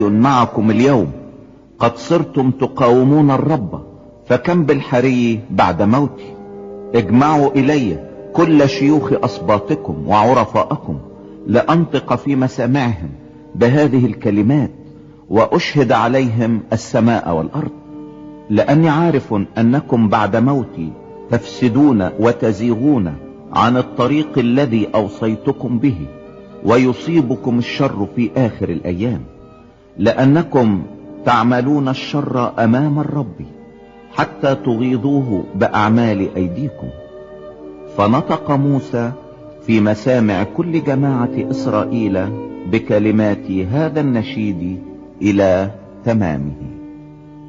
معكم اليوم، قد صرتم تقاومون الرب، فكم بالحري بعد موتي. اجمعوا الي كل شيوخ اسباطكم وعرفاءكم لانطق في مسامعهم بهذه الكلمات، واشهد عليهم السماء والارض، لاني عارف انكم بعد موتي تفسدون وتزيغون عن الطريق الذي اوصيتكم به، ويصيبكم الشر في اخر الايام، لانكم تعملون الشر امام الرب حتى تغيظوه باعمال ايديكم. فنطق موسى في مسامع كل جماعة اسرائيل بكلمات هذا النشيد الى تمامه.